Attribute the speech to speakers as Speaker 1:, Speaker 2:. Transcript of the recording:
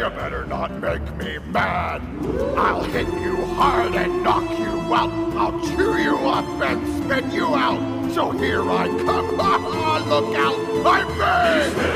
Speaker 1: You better not make me mad. I'll hit you hard and knock you out. I'll chew you up and spit you out. So here I come. Look out! I'm big!